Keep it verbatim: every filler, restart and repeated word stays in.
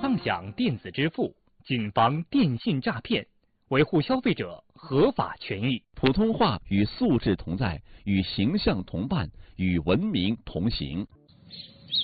畅享电子支付，谨防电信诈骗，维护消费者合法权益。 普通话与素质同在，与形象同伴，与文明同行。